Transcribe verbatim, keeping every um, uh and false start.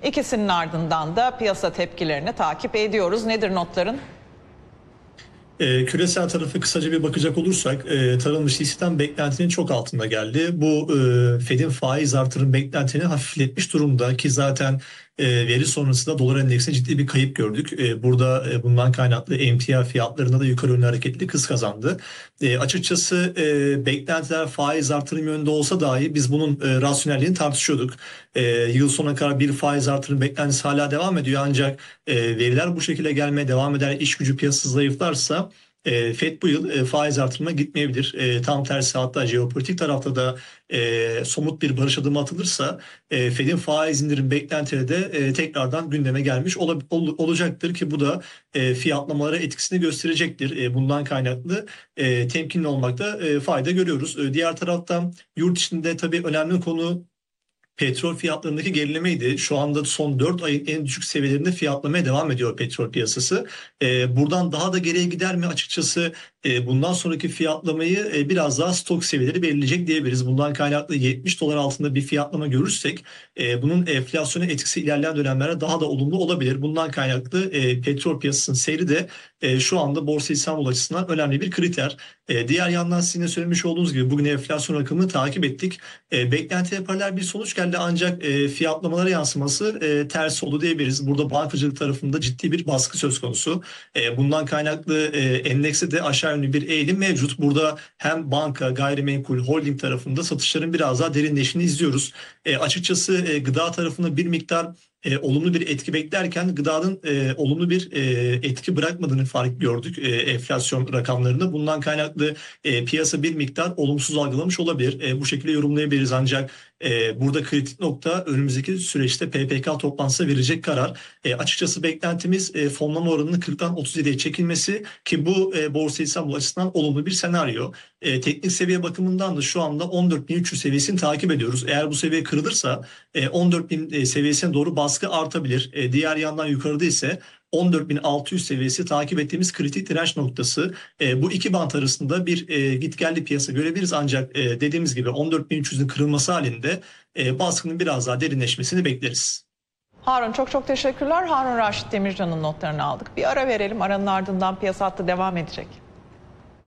İkisinin ardından da piyasa tepkilerini takip ediyoruz. Nedir notların? E, küresel tarafı kısaca bir bakacak olursak e, tarım dışı istihdam beklentinin çok altında geldi. Bu e, Fed'in faiz artırım beklentini hafifletmiş durumda ki zaten e, veri sonrasında dolar endeksinde ciddi bir kayıp gördük. E, burada e, bundan kaynaklı emtia fiyatlarında da yukarı yönlü hareketli hız kazandı. E, açıkçası e, beklentiler faiz artırım yönünde olsa dahi biz bunun e, rasyonelliğini tartışıyorduk. E, yıl sonuna kadar bir faiz artırım beklentisi hala devam ediyor ancak e, veriler bu şekilde gelmeye devam eder, iş gücü piyasası zayıflarsa e, Fed bu yıl e, faiz artırımına gitmeyebilir. E, tam tersi hatta jeopolitik tarafta da e, somut bir barış adımı atılırsa e, Fed'in faiz indirim beklentileri de e, tekrardan gündeme gelmiş ol, ol, olacaktır ki bu da e, fiyatlamalara etkisini gösterecektir. E, bundan kaynaklı e, temkinli olmakta e, fayda görüyoruz. E, diğer taraftan yurt içinde tabii önemli konu petrol fiyatlarındaki gerilemeydi. Şu anda son dört ayın en düşük seviyelerinde fiyatlamaya devam ediyor petrol piyasası. Ee, buradan daha da geriye gider mi açıkçası e, bundan sonraki fiyatlamayı e, biraz daha stok seviyeleri belirleyecek diyebiliriz. Bundan kaynaklı yetmiş dolar altında bir fiyatlama görürsek e, bunun enflasyona etkisi ilerleyen dönemlerde daha da olumlu olabilir. Bundan kaynaklı e, petrol piyasasının seyri de e, şu anda Borsa İstanbul açısından önemli bir kriter. E, diğer yandan sizin de söylemiş olduğunuz gibi bugün enflasyon rakamını takip ettik. E, beklentiye paralel bir sonuç geldi ancak e, fiyatlamalara yansıması e, ters oldu diyebiliriz. Burada bankacılık tarafında ciddi bir baskı söz konusu. E, bundan kaynaklı e, endekste de aşağı yönlü bir eğilim mevcut. Burada hem banka, gayrimenkul, holding tarafında satışların biraz daha derinleştiğini izliyoruz. E, açıkçası e, gıda tarafında bir miktar e, olumlu bir etki beklerken gıdanın e, olumlu bir e, etki bırakmadığını fark gördük e, enflasyon rakamlarında. Bundan kaynaklı e, piyasa bir miktar olumsuz algılamış olabilir. E, bu şekilde yorumlayabiliriz ancak e, burada kritik nokta önümüzdeki süreçte P P K toplantısında verecek karar. E, açıkçası beklentimiz e, fonlama oranının kırktan otuz yediye çekilmesi ki bu e, Borsa İstanbul açısından olumlu bir senaryo. E, teknik seviye bakımından da şu anda on dört bin üç yüz seviyesini takip ediyoruz. Eğer bu seviye kırılırsa e, on dört bin e, seviyesine doğru baskı artabilir. E, diğer yandan yukarıda ise on dört bin altı yüz seviyesi takip ettiğimiz kritik direnç noktası. E, bu iki bant arasında bir e, gitgelli piyasa görebiliriz ancak e, dediğimiz gibi on dört bin üç yüzün kırılması halinde e, baskının biraz daha derinleşmesini bekleriz. Harun, çok çok teşekkürler. Harun Raşit Demircan'ın notlarını aldık. Bir ara verelim. Aranın ardından piyasa hattı devam edecek.